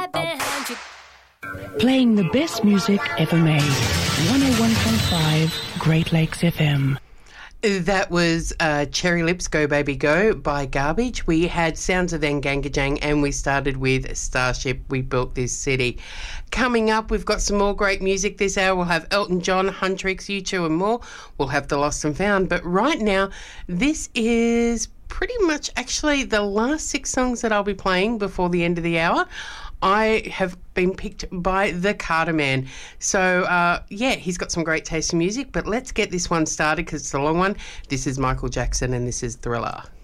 Playing the best music ever made. 101.5 Great Lakes FM. That was Cherry Lips Go Baby Go by Garbage. We had Sounds of Ngangajang and we started with Starship, We Built This City. Coming up, we've got some more great music this hour. We'll have Elton John, Huntrix, U2 and more. We'll have The Lost and Found. But right now, this is pretty much actually the last 6 songs that I'll be playing before the end of the hour. I have been picked by the Carter Man. So, he's got some great taste in music, but let's get this one started because it's a long one. This is Michael Jackson and this is Thriller.